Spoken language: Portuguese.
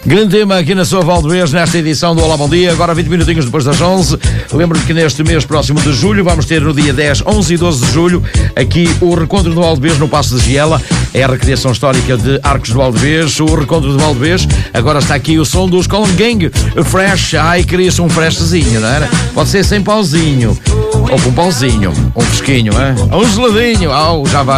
Grande tema aqui na sua Valdevez, nesta edição do Olá Bom Dia, agora 20 minutinhos depois das 11. Lembro-me que neste mês próximo de julho vamos ter no dia 10, 11 e 12 de julho aqui o Recontro do Valdevez no Paço de Giela. É a recriação histórica de Arcos do Valdevez, o Recontro do Valdevez. Agora está aqui o som dos Colin Gang, fresh. Ai, queria-se um freshzinho, não era? Pode ser sem pauzinho, ou com pauzinho, um fresquinho, um geladinho, já vai.